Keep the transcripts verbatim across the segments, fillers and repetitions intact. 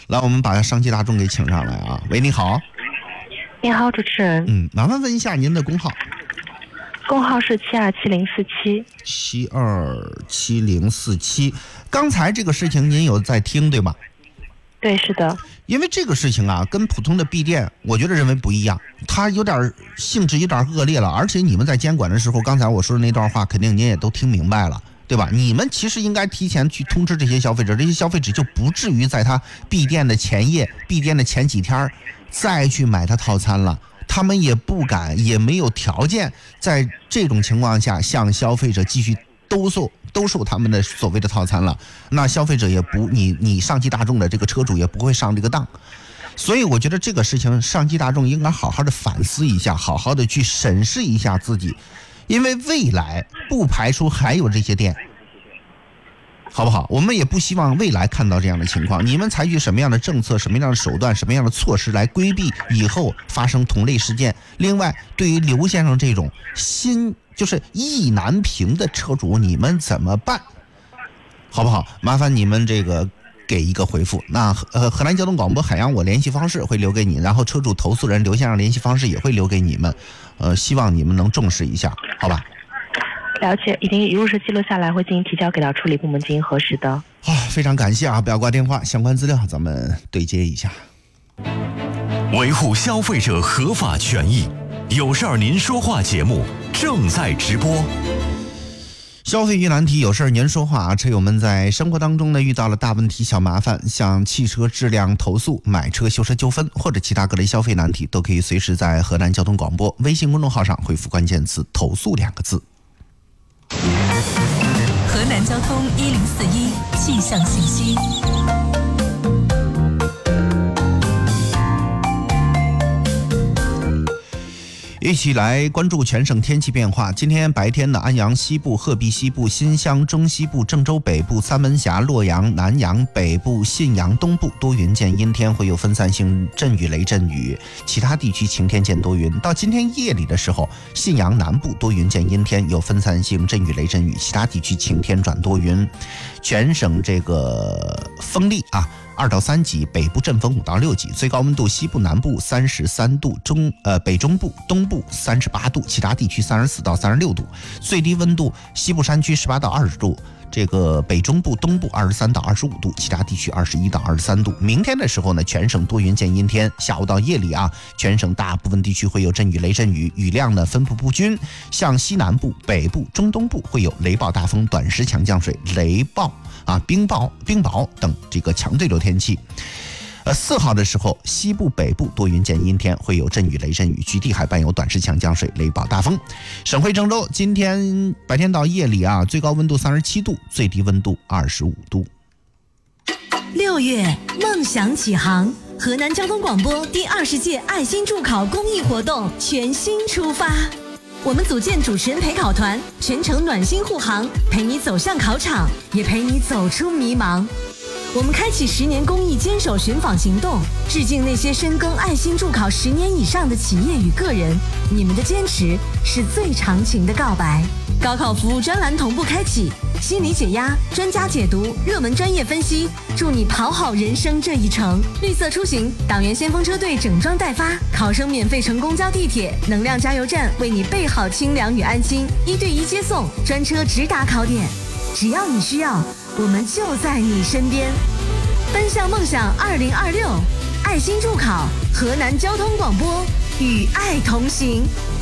来，我们把上汽大众给请上来啊。喂，你好。 你好，主持人。 嗯，麻烦问一下您的工号。 工号是七二七零四七。 七二七零四七。刚才这个事情您有在听对吧？ 对，是的。 因为这个事情啊，跟普通的闭店，我觉得认为不一样，它有点性质有点恶劣了，而且你们在监管的时候，刚才我说的那段话，肯定您也都听明白了。对吧？你们其实应该提前去通知这些消费者，这些消费者就不至于在他闭店的前夜、闭店的前几天再去买他套餐了。他们也不敢，也没有条件在这种情况下向消费者继续兜售兜售他们的所谓的套餐了。那消费者也不，你你上汽大众的这个车主也不会上这个当。所以我觉得这个事情，上汽大众应该好好的反思一下，好好的去审视一下自己。因为未来不排除还有这些店，好不好？我们也不希望未来看到这样的情况。你们采取什么样的政策、什么样的手段、什么样的措施来规避以后发生同类事件？另外，对于刘先生这种心就是意难平的车主，你们怎么办？好不好？麻烦你们这个给一个回复。那呃，河南交通广播海洋我联系方式会留给你，然后车主投诉人刘先生联系方式也会留给你们。呃，希望你们能重视一下，好吧？ 了解，已经一入时记录下来，会进行提交给到处理部门进行核实的。 好，非常感谢啊！不要挂电话，相关资料咱们对接一下。 维护消费者合法权益，有事儿您说话节目正在直播。 消费遇难题，有事儿您说话啊！车友们在生活当中呢遇到了大问题、小麻烦，像汽车质量投诉、买车修车纠纷或者其他各类消费难题，都可以随时在河南交通广播微信公众号上回复关键词“投诉”两个字。 河南交通一零四一气象信息。 一起来关注全省天气变化。今天白天的安阳西部、鹤壁西部、新乡中西部、郑州北部、三门峡、洛阳、南阳北部、信阳东部多云见阴天，会有分散性阵雨雷阵雨，其他地区晴天见多云。到今天夜里的时候，信阳南部多云见阴天，有分散性阵雨雷阵雨，其他地区晴天转多云。全省这个风力啊，二到三级，北部阵风五到六级，最高温度西部南部三十三度，中呃北中部东部三十八度，其他地区三十四到三十六度，最低温度西部山区十八到二十度，这个北中部东部二十三到二十五度，其他地区二十一到二十三度。明天的时候呢，全省多云见阴天，下午到夜里啊，全省大部分地区会有阵雨雷阵雨，雨量呢分布不均，像西南部、北部、中东部会有雷暴大风、短时强降水、雷暴啊、冰雹、冰雹等这个强对流天气。呃，四号的时候，西部、北部多云见阴天，会有阵雨雷阵雨，局地还伴有短时强降水、雷暴大风。省会郑州今天白天到夜里啊，最高温度三十七度，最低温度二十五度。 六月，梦想启航，河南交通广播第二十届爱心助考公益活动全新出发。我们组建主持人陪考团，全程暖心护航，陪你走向考场，也陪你走出迷茫。我们开启十年公益坚守寻访行动，致敬那些深耕爱心助考十年以上的企业与个人，你们的坚持是最长情的告白。高考服务专栏同步开启，心理解压、专家解读、热门专业分析，祝你跑好人生这一程。绿色出行，党员先锋车队整装待发，考生免费乘公交地铁，能量加油站为你备好清凉与安心，一对一接送，专车直达考点。只要你需要，我们就在你身边。奔向梦想二零二六，爱心助考，河南交通广播与爱同行。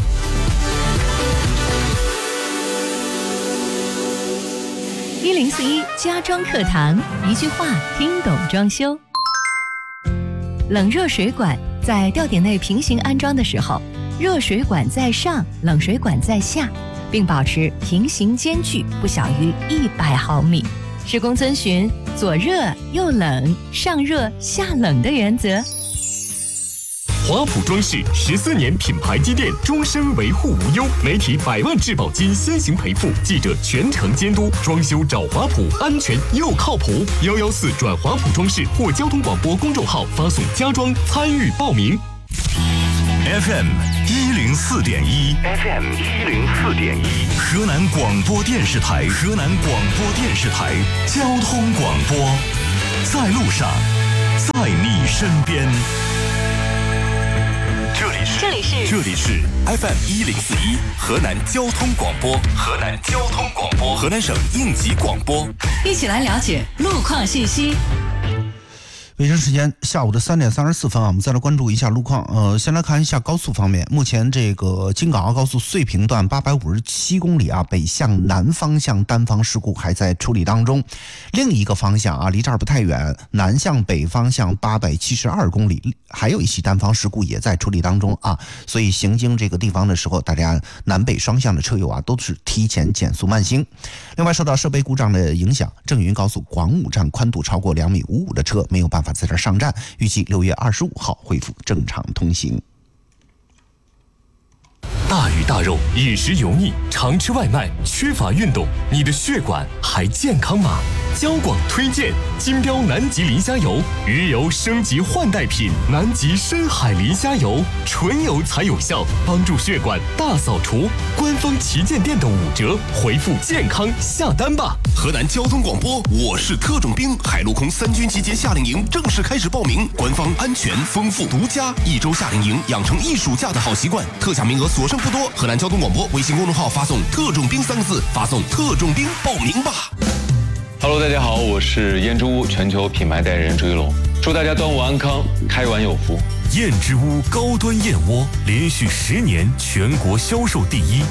一零四一家装课堂，一句话听懂装修。冷热水管在吊顶内平行安装的时候，热水管在上，冷水管在下，并保持平行间距不小于一百毫米。施工遵循左热右冷、上热下冷的原则。 华普装饰十四年品牌积淀，终身维护无忧，媒体百万质保金先行赔付，记者全程监督，装修找华普，安全又靠谱。幺幺四转华普装饰或交通广播公众号发送家装参与报名。 F M 一零四点一 ，F M 一零四点一，河南广播电视台，河南广播电视台交通广播，在路上， 在你身边。这里是这里是这里是 F M 一零四一河南交通广播，河南交通广播，河南省应急广播。 一起来了解路况信息。 北京时间下午的三点三十四分啊，我们再来关注一下路况。呃，先来看一下高速方面，目前这个京港澳高速遂平段八百五十七公里啊，北向南方向单方事故还在处理当中。另一个方向啊，离这儿不太远，南向北方向八百七十二公里，还有一起单方事故也在处理当中啊。所以行经这个地方的时候，大家南北双向的车友啊，都是提前减速慢行。另外，受到设备故障的影响，郑云高速广武站宽度超过两米五五的车没有办法在这儿上站，预计六月二十五号恢复正常通行。 大鱼大肉，饮食油腻，常吃外卖，缺乏运动，你的血管还健康吗？交广推荐金标南极磷虾油，鱼油升级换代品，南极深海磷虾油，纯油才有效，帮助血管大扫除。官方旗舰店的五折，回复健康下单吧。 河南交通广播，我是特种兵，海陆空三军集结夏令营正式开始报名，官方安全丰富独家，一周夏令营养成一暑假的好习惯，特价名额所剩不多。河南交通广播微信公众号发送特种兵三个字，发送特种兵报名吧。 Hello， 大家好，我是燕之屋全球品牌代言人朱一龙，祝大家端午安康，开碗有福。 燕之屋高端燕窝连续十年全国销售第一。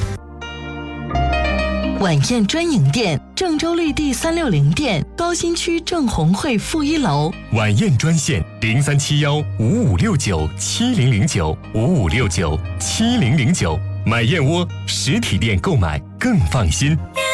晚宴专营店，郑州绿地三六零店，高新区郑红汇负一楼。 晚宴专线零三七幺五五六九七零零九五五六九七零零九，买燕窝实体店购买更放心。